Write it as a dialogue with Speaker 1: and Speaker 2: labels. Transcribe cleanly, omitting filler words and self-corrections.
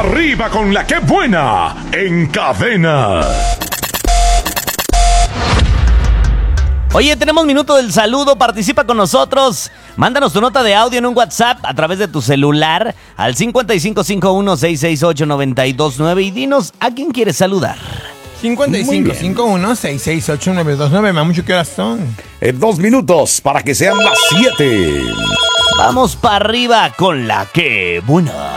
Speaker 1: Arriba con la que buena en Cadena.
Speaker 2: Oye, tenemos minuto del saludo, participa con nosotros. Mándanos tu nota de audio en un WhatsApp a través de tu celular al 5551-668-929 y dinos a quién quieres saludar.
Speaker 3: 5551-668-929. Mamucho, ¿qué horas son?
Speaker 1: 2 minutos para que sean las 7.
Speaker 2: Vamos para arriba con la que buena.